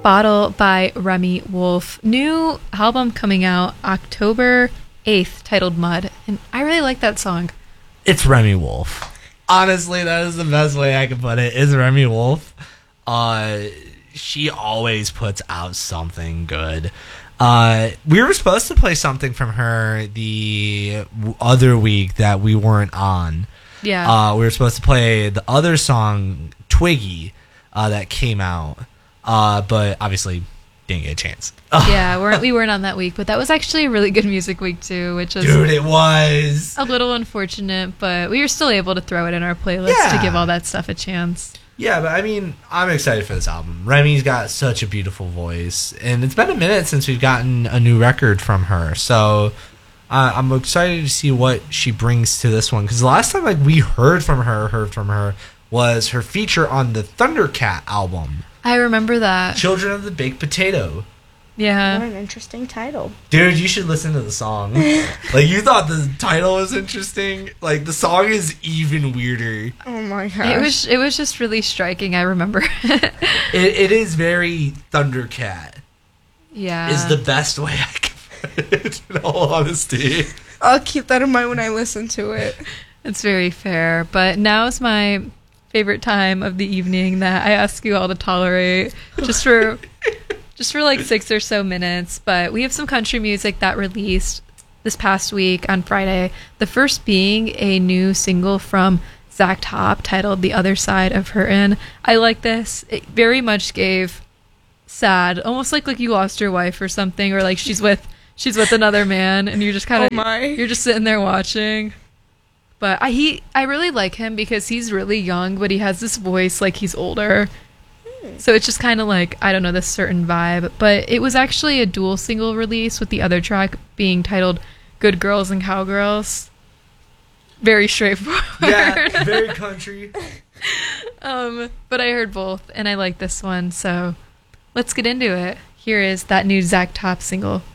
Bottle by Remy Wolf. New album coming out October 8th titled Mud. And I really like that song. It's Remy Wolf. Honestly, that is the best way I can put it. It's Remy Wolf. She always puts out something good. We were supposed to play something from her the other week that we weren't on. Yeah. We were supposed to play the other song, Twiggy, that came out. But obviously didn't get a chance. Yeah, we weren't on that week, but that was actually a really good music week too, which was Dude, it was a little unfortunate, but we were still able to throw it in our playlist to give all that stuff a chance. Yeah, but I mean, I'm excited for this album. Remy's got such a beautiful voice, and it's been a minute since we've gotten a new record from her, so I'm excited to see what she brings to this one, because the last time we heard from her was her feature on the Thundercat album. I remember that. Children of the Baked Potato. Yeah. What an interesting title. Dude, you should listen to the song. You thought the title was interesting? The song is even weirder. Oh my gosh. It was just really striking, I remember. It is very Thundercat. Yeah. Is the best way I can put it, in all honesty. I'll keep that in mind when I listen to it. It's very fair. But now is my favorite time of the evening that I ask you all to tolerate just for 6 or so minutes. But we have some country music that released this past week on Friday. The first being a new single from Zach Top titled The Other Side of Hurtin'. I like this. It very much gave sad, almost like you lost your wife or something, or she's with another man and you're just kind of you're just sitting there watching. But I really like him because he's really young, but he has this voice like he's older. So it's just kind of I don't know, this certain vibe. But it was actually a dual single release with the other track being titled Good Girls and Cowgirls. Very straightforward. Yeah, very country. But I heard both, and I like this one. So let's get into it. Here is that new Zach Top single,